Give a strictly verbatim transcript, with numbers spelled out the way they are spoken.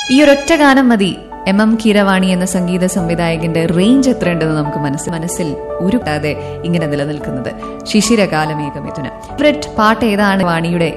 ഈ ഒരൊറ്റ ഗാനം മതി എം എം കീരവാണി എന്ന സംഗീത സംവിധായകന്റെ റേഞ്ച് എത്രയുണ്ടെന്ന് നമുക്ക് മനസ്സിൽ മനസ്സിൽ ഉരുട്ടാതെ ഇങ്ങനെ നിലനിൽക്കുന്നത്. ശിശിരകാലമേഘമിഥുനം. ഫേവറേറ്റ് പാട്ട് ഏതാണ് വാണിയുടെ